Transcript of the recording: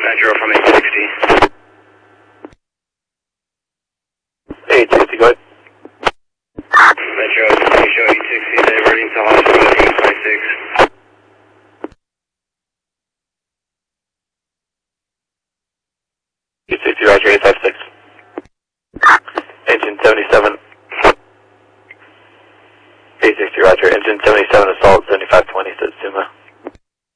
Metro from 860. 860, go ahead. Metro 860, diverting to hospital 856. 860, roger, 856. Engine 77. 860, roger, engine 77 is